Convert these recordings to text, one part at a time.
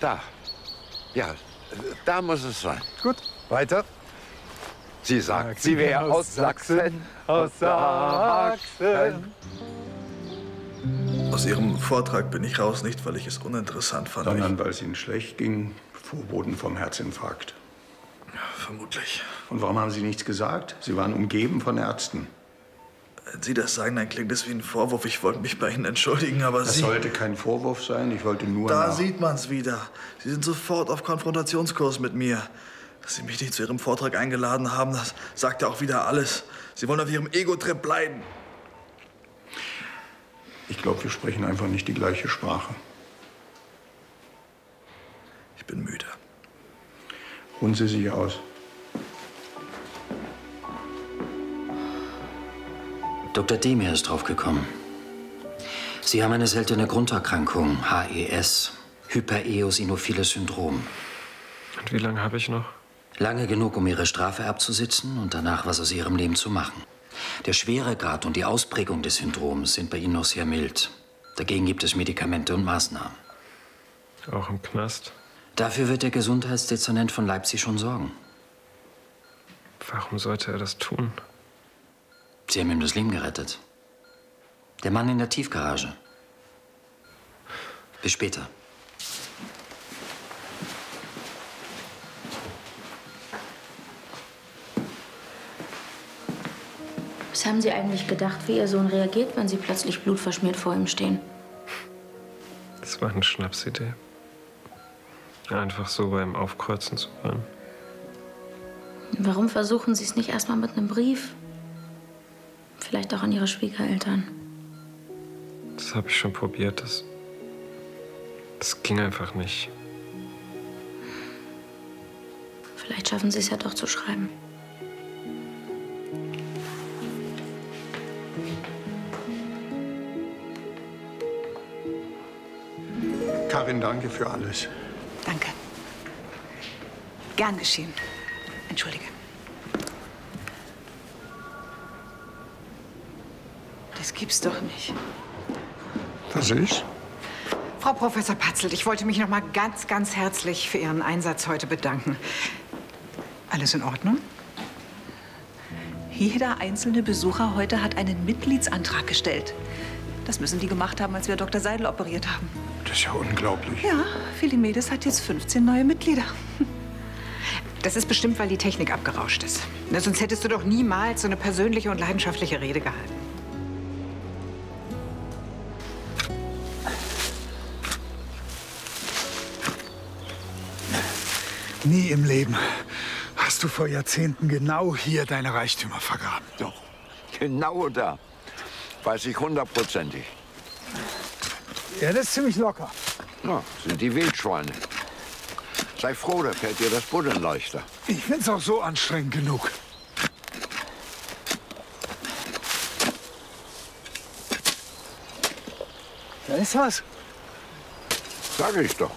Da. Ja, da muss es sein. Gut, weiter. Sie sagt, sie wäre aus Sachsen. Aus Sachsen. Aus Ihrem Vortrag bin ich raus, nicht weil ich es uninteressant fand. Sondern weil es Ihnen schlecht ging, Vorboten vom Herzinfarkt. Ja, vermutlich. Und warum haben Sie nichts gesagt? Sie waren umgeben von Ärzten. Wenn Sie das sagen, dann klingt es wie ein Vorwurf. Ich wollte mich bei Ihnen entschuldigen, aber Das Sie... sollte kein Vorwurf sein. Ich wollte nur Da sieht man's wieder. Sie sind sofort auf Konfrontationskurs mit mir. Dass Sie mich nicht zu Ihrem Vortrag eingeladen haben, das sagt ja auch wieder alles. Sie wollen auf Ihrem Ego-Trip bleiben. Ich glaube, wir sprechen einfach nicht die gleiche Sprache. Ich bin müde. Ruhen Sie sich aus. Dr. Demir ist draufgekommen. Sie haben eine seltene Grunderkrankung, HES, Hypereosinophiles Syndrom. Und wie lange habe ich noch? Lange genug, um Ihre Strafe abzusitzen und danach was aus Ihrem Leben zu machen. Der Schweregrad und die Ausprägung des Syndroms sind bei Ihnen noch sehr mild. Dagegen gibt es Medikamente und Maßnahmen. Auch im Knast? Dafür wird der Gesundheitsdezernent von Leipzig schon sorgen. Warum sollte er das tun? Sie haben ihm das Leben gerettet. Der Mann in der Tiefgarage. Bis später. Was haben Sie eigentlich gedacht, wie Ihr Sohn reagiert, wenn Sie plötzlich blutverschmiert vor ihm stehen? Das war eine Schnapsidee. Einfach so beim Aufkreuzen zu wollen. Warum versuchen Sie es nicht erstmal mit einem Brief? Vielleicht auch an Ihre Schwiegereltern. Das habe ich schon probiert. Das ging einfach nicht. Vielleicht schaffen Sie es ja doch zu schreiben. Karin, danke für alles. Danke. Gern geschehen. Entschuldige. Das gibt's doch nicht. Was ist? Frau Professor Patzelt, ich wollte mich noch mal ganz, ganz herzlich für Ihren Einsatz heute bedanken. Alles in Ordnung? Jeder einzelne Besucher heute hat einen Mitgliedsantrag gestellt. Das müssen die gemacht haben, als wir Dr. Seidel operiert haben. Das ist ja unglaublich. Ja, Philimedes hat jetzt 15 neue Mitglieder. Das ist bestimmt, weil die Technik abgerauscht ist. Na, sonst hättest du doch niemals so eine persönliche und leidenschaftliche Rede gehalten. Nie im Leben hast du vor Jahrzehnten genau hier deine Reichtümer vergraben. Doch, genau da. Weiß ich hundertprozentig. Ja, das ist ziemlich locker. Ja, sind die Wildschweine. Sei froh, da fällt dir das Buddeln leichter. Ich find's auch so anstrengend genug. Da ist was. Sag ich doch.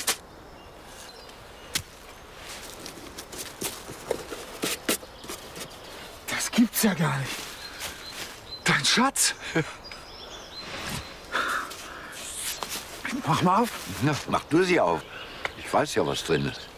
Das gibt's ja gar nicht. Dein Schatz. Mach mal auf. Na, mach du sie auf. Ich weiß ja, was drin ist.